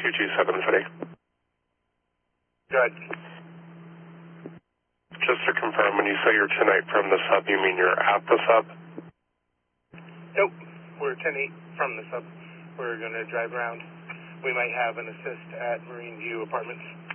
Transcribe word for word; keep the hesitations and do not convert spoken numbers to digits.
two two seven city. Good. Just to confirm, when you say you're ten eight from the sub, you mean you're at the sub? Nope. We're ten eight from the sub. We're going to drive around. We might have an assist at Marine View Apartments.